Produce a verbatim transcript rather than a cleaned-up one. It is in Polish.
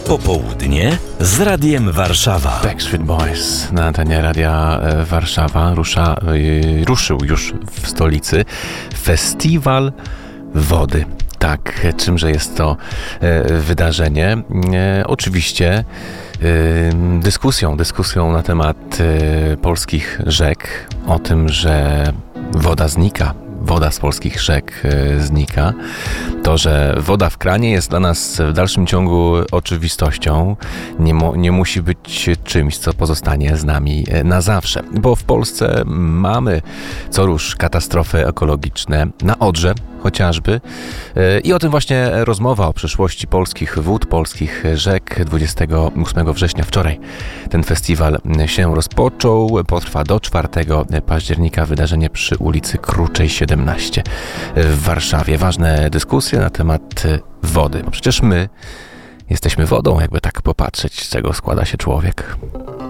Popołudnie z Radiem Warszawa. Backstreet Boys na antenie Radia Warszawa rusza, yy, ruszył już w stolicy Festiwal Wody. Tak, czymże jest to e, wydarzenie? E, oczywiście e, dyskusją, dyskusją na temat e, polskich rzek, o tym, że woda znika. Woda z polskich rzek e, znika. To, że woda w kranie jest dla nas w dalszym ciągu oczywistością, nie, mo, nie musi być czymś, co pozostanie z nami na zawsze. Bo w Polsce mamy co rusz katastrofy ekologiczne, na Odrze chociażby. E, I o tym właśnie rozmowa o przyszłości polskich wód, polskich rzek. dwudziestego ósmego września, wczoraj, ten festiwal się rozpoczął. Potrwa do czwartego października. Wydarzenie przy ulicy Kruczej siedemnaście w Warszawie. Ważne dyskusje na temat wody. Bo przecież my jesteśmy wodą, jakby tak popatrzeć, z czego składa się człowiek.